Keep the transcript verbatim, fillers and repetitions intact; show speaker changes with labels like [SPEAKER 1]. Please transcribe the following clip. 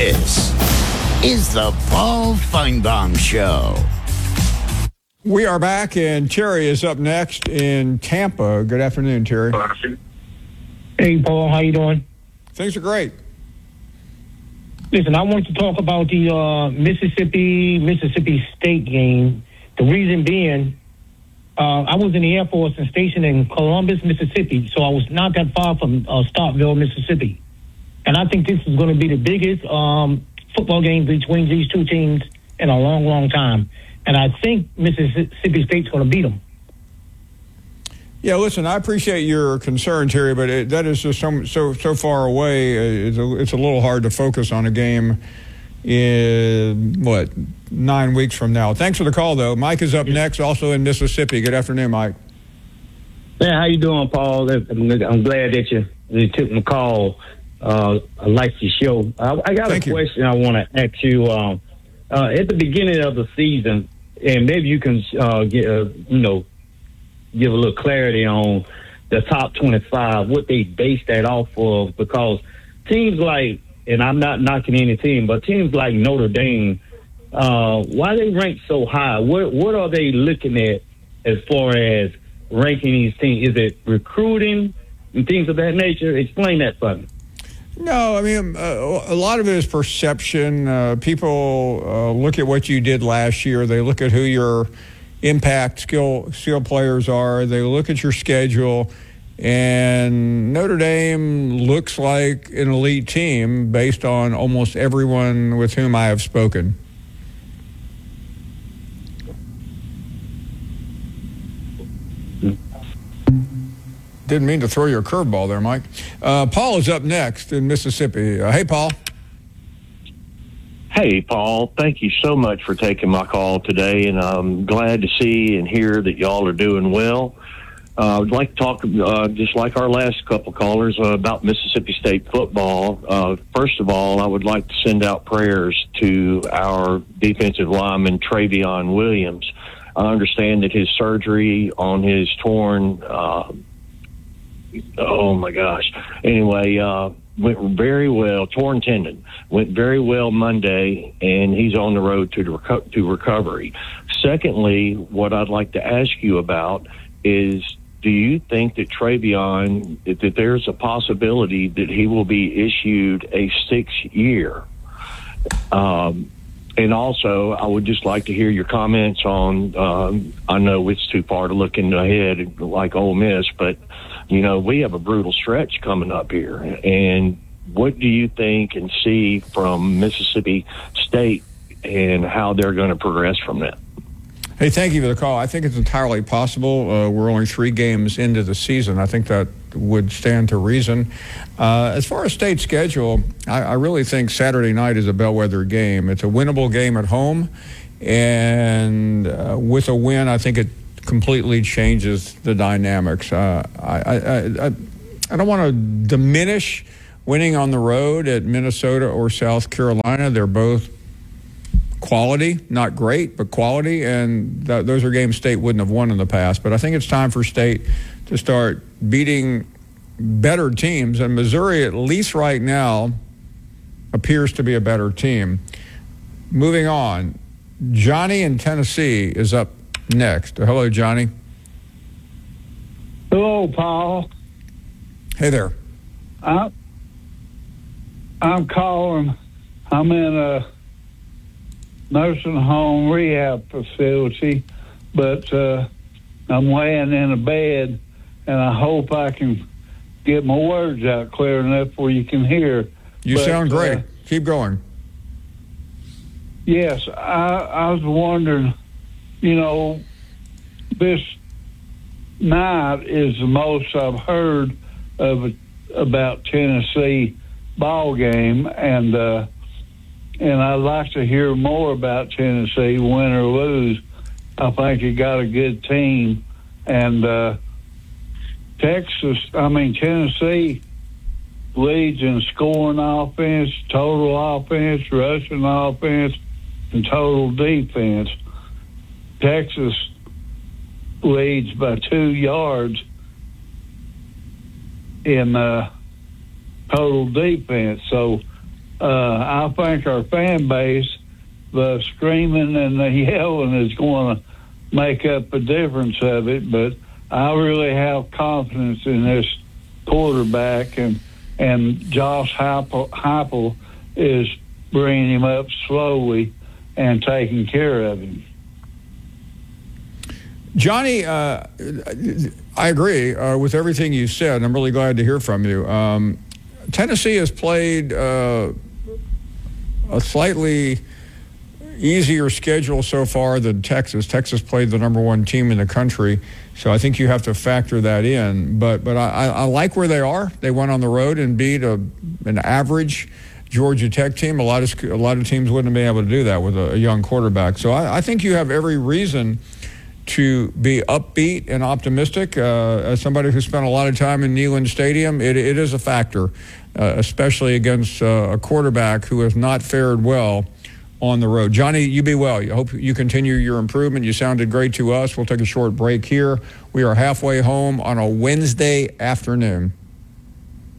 [SPEAKER 1] This is the Paul Finebaum Show.
[SPEAKER 2] We are back, and Terry is up next in Tampa. Good afternoon, Terry.
[SPEAKER 3] Hey, Paul. How you doing?
[SPEAKER 2] Things are great.
[SPEAKER 3] Listen, I wanted to talk about the uh, Mississippi Mississippi State game. The reason being, uh, I was in the Air Force and stationed in Columbus, Mississippi, so I was not that far from uh, Starkville, Mississippi. And I think this is going to be the biggest um, football game between these two teams in a long, long time. And I think Mississippi State's going to beat them.
[SPEAKER 2] Yeah, listen, I appreciate your concern, Terry, but it, that is just so so so far away. It's a, it's a little hard to focus on a game in, what, nine weeks from now. Thanks for the call, though. Mike is up next, also in Mississippi. Good afternoon, Mike.
[SPEAKER 4] Yeah, how you doing, Paul? I'm glad that you, you took my call. Uh, I like your show. I, I got
[SPEAKER 2] Thank
[SPEAKER 4] a
[SPEAKER 2] you.
[SPEAKER 4] question I want to ask you. Um, uh, at the beginning of the season, and maybe you can uh, get, uh, you know, give a little clarity on the top twenty-five, what they base that off of, because teams like, and I'm not knocking any team, but teams like Notre Dame, uh, why they rank so high? What what are they looking at as far as ranking these teams? Is it recruiting and things of that nature? Explain that for me.
[SPEAKER 2] No, I mean, uh, a lot of it is perception. Uh, people uh, look at what you did last year. They look at who your impact skill skill players are. They look at your schedule. And Notre Dame looks like an elite team based on almost everyone with whom I have spoken. Didn't mean to throw you a curveball there, Mike. Uh, Paul is up next in Mississippi. Uh, hey, Paul.
[SPEAKER 5] Hey, Paul. Thank you so much for taking my call today, and I'm glad to see and hear that y'all are doing well. Uh, I'd like to talk, uh, just like our last couple callers, uh, about Mississippi State football. Uh, first of all, I would like to send out prayers to our defensive lineman, Travion Williams. I understand that his surgery on his torn, uh, oh, my gosh. Anyway, uh, went very well, torn tendon, went very well Monday, and he's on the road to, reco- to recovery. Secondly, what I'd like to ask you about is, do you think that Travion, that, that there's a possibility that he will be issued a six-year? Um, and also, I would just like to hear your comments on, um, I know it's too far to look in ahead like Ole Miss, but, you know, we have a brutal stretch coming up here. And what do you think and see from Mississippi State and how they're going to progress from that?
[SPEAKER 2] Hey, thank you for the call. I think it's entirely possible. Uh, we're only three games into the season. I think that would stand to reason. Uh, as far as state schedule, I, I really think Saturday night is a bellwether game. It's a winnable game at home, and uh, with a win, I think it completely changes the dynamics. Uh, I, I, I, I don't want to diminish winning on the road at Minnesota or South Carolina. They're both quality, not great, but quality, and th- those are games State wouldn't have won in the past. But I think it's time for State to start beating better teams, and Missouri, at least right now, appears to be a better team. Moving on, Johnny in Tennessee is up next. Hello, Johnny.
[SPEAKER 6] Hello, Paul.
[SPEAKER 2] Hey there.
[SPEAKER 6] I'm, I'm calling. I'm in a nursing home rehab facility, but uh, I'm laying in a bed, and I hope I can get my words out clear enough where you can hear.
[SPEAKER 2] You
[SPEAKER 6] but,
[SPEAKER 2] sound great.
[SPEAKER 6] Uh,
[SPEAKER 2] Keep going.
[SPEAKER 6] Yes, I, I was wondering, you know, this night is the most I've heard of about Tennessee ball game, and uh, and I'd like to hear more about Tennessee, win or lose. I think you got a good team, and uh, Texas, I mean Tennessee, leads in scoring offense, total offense, rushing offense, and total defense. Texas leads by two yards in uh, total defense. So uh, I think our fan base, the screaming and the yelling is going to make up a difference of it. But I really have confidence in this quarterback, and and Josh Heupel, Heupel is bringing him up slowly and taking care of him.
[SPEAKER 2] Johnny, uh, I agree uh, with everything you said. I'm really glad to hear from you. Um, Tennessee has played uh, a slightly easier schedule so far than Texas. Texas played the number one team in the country, so I think you have to factor that in. But but I, I like where they are. They went on the road and beat a, an average Georgia Tech team. A lot of a lot of teams wouldn't have been able to do that with a, a young quarterback. So I, I think you have every reason to be upbeat and optimistic. Uh, as somebody who spent a lot of time in Neyland Stadium, it, it is a factor, uh, especially against uh, a quarterback who has not fared well on the road. Johnny, you be well. I hope you continue your improvement. You sounded great to us. We'll take a short break here. We are halfway home on a Wednesday afternoon.